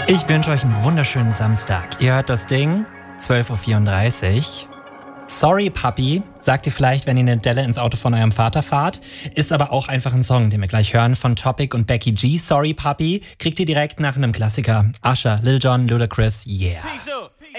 Ich wünsche euch einen wunderschönen Samstag. Ihr hört das Ding, 12.34 Uhr. Sorry, Papi, sagt ihr vielleicht, wenn ihr eine Delle ins Auto von eurem Vater fahrt. Ist aber auch einfach ein Song, den wir gleich hören von Topic und Becky G. Sorry, Papi, kriegt ihr direkt nach einem Klassiker. Usher, Lil Jon, Ludacris, yeah.